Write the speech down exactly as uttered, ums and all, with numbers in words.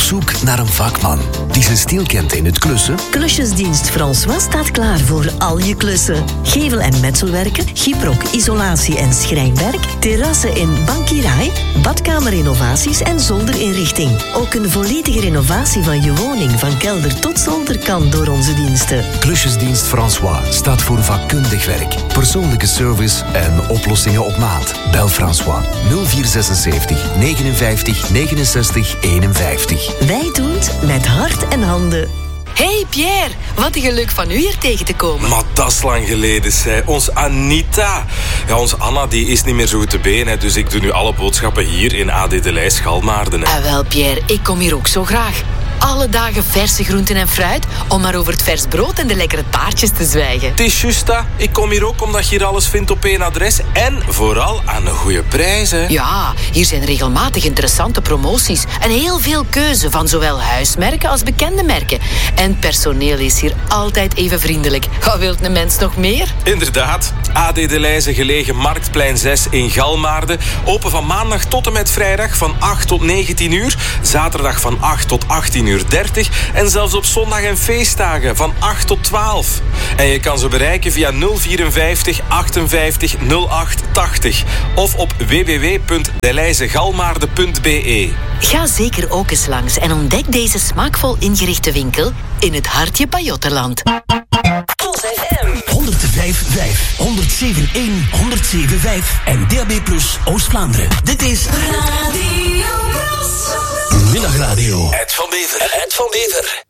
zoek naar een vakman die zijn stil kent in het klussen? Klusjesdienst François staat klaar voor al je klussen. Gevel- en metselwerken, gyprok, isolatie en schrijnwerk, terrassen in Bankirai, badkamerinnovaties en zolderinrichting. Ook een volledige renovatie van je woning van kelder tot zolder kan door onze diensten. Klusjesdienst François staat voor vakkundig werk, persoonlijke service en oplossingen op maat. Bel François nul vier zesenzeventig negenenvijftig negenenzestig eenenvijftig. Wij doen het met hart en handen. Hey Pierre, wat een geluk van u hier tegen te komen. Maar dat is lang geleden, zei. Ons Anita. Ja, ons Anna die is niet meer zo goed te been, hè, dus ik doe nu alle boodschappen hier in A D de Leij Schalmaarden. Hè. Ah, wel Pierre, ik kom hier ook zo graag. Alle dagen verse groenten en fruit, om maar over het vers brood en de lekkere taartjes te zwijgen. Het is juist dat. Ik kom hier ook omdat je hier alles vindt op één adres en vooral aan een goede prijs. Hè. Ja, hier zijn regelmatig interessante promoties en heel veel keuze van zowel huismerken als bekende merken. En het personeel is hier altijd even vriendelijk. Wat wilt een mens nog meer? Inderdaad. A D de Leijze gelegen Marktplein zes in Galmaarden. Open van maandag tot en met vrijdag van acht tot negentien uur. Zaterdag van acht tot achttien uur dertig. En zelfs op zondag en feestdagen van acht tot twaalf. En je kan ze bereiken via nul vierenvijftig achtenvijftig nul acht tachtig. Of op w w w punt deleizegalmaarden punt b e. Ga zeker ook eens langs en ontdek deze smaakvol ingerichte winkel in het hartje Pajottenland. Kiss F M. honderdvijf komma vijf, honderdzeven komma één, honderdzeven komma vijf en D A B plus Oost-Vlaanderen. Dit is Radio Bros. Middagradio. Ed van Bever. Ed van Bever.